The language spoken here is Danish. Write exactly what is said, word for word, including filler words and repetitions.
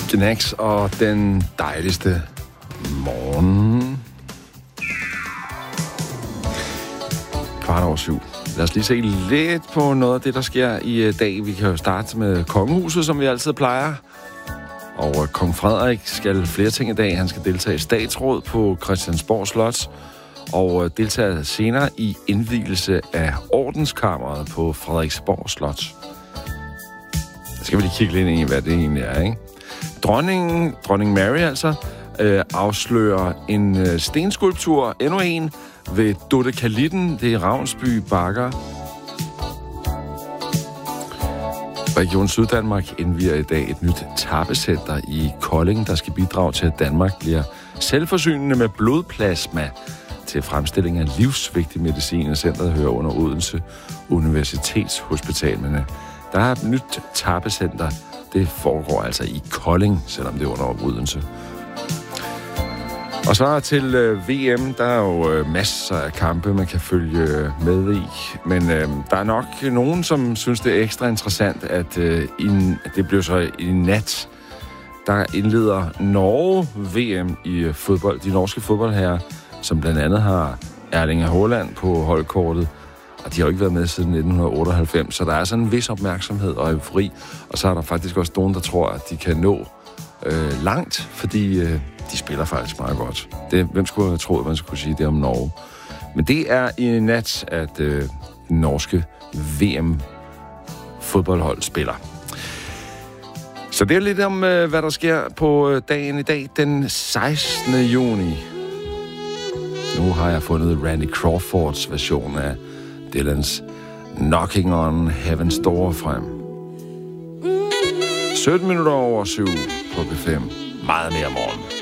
Knacks og den dejligste morgen. Kvart over syv. Lad os lige se lidt på noget af det, der sker i dag. Vi kan jo starte med kongehuset, som vi altid plejer. Og kong Frederik skal flere ting i dag. Han skal deltage i statsråd på Christiansborg Slot. Og deltager senere i indvielse af ordenskammeret på Frederiksborg Slot. Der skal vi lige kigge lidt ind i, hvad det egentlig er, ikke? Dronningen, dronning Mary altså, øh, afslører en øh, stenskulptur, endnu en, ved Dodekalitten, det er Ravnsby Bakker. Region Syddanmark indvier i dag et nyt tappecenter i Kolding, der skal bidrage til, at Danmark bliver selvforsynende med blodplasma til fremstilling af livsvigtig medicin. Centret hører under Odense Universitetshospital. Men der er et nyt tappecenter. Det foregår altså i Kolding, selvom det er under Odense. Og så til øh, V M, der er jo øh, masser af kampe, man kan følge med i. Men øh, der er nok nogen, som synes, det er ekstra interessant, at øh, i, det blev så i nat, der indleder Norge V M i fodbold. De norske fodboldherrer, som blandt andet har Erling Haaland på holdkortet, og de har jo ikke været med siden nitten otteoghalvfems, så der er sådan en vis opmærksomhed og eufori. Og så er der faktisk også nogen, der tror, at de kan nå øh, langt, fordi øh, de spiller faktisk meget godt. Det, hvem skulle have troet, man skulle sige det om Norge? Men det er i nat, at øh, den norske V M-fodboldhold spiller. Så det er lidt om, øh, hvad der sker på dagen i dag, den sekstende juni. Nu har jeg fundet Randy Crawfords version af Dylans Knocking on Heaven's Door frem. sytten minutter over syv på P fem. Meget mere morgen.